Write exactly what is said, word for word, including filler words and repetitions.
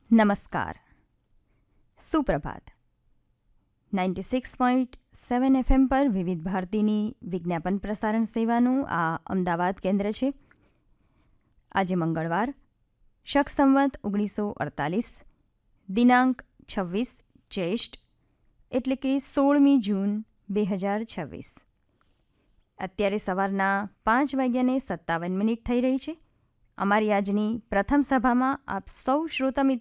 નમસ્કાર, સુપ્રભાત. Ninety six point seven FM પર વિવિધ ભારતીની વિજ્ઞાપન પ્રસારણ સેવાનું આ અમદાવાદ કેન્દ્ર છે. આજે મંગળવાર, શક સંવત ઓગણીસો અડતાલીસ, દિનાંક છવ્વીસ જ્યેષ્ઠ એટલે કે સોળમી જૂન બે હજાર છવ્વીસ. અત્યારે સવારના પાંચ વાગ્યાને સત્તાવન મિનિટ થઈ રહી છે. અમારી આજની પ્રથમ સભામાં આપ સૌ શ્રોતા મિત્રો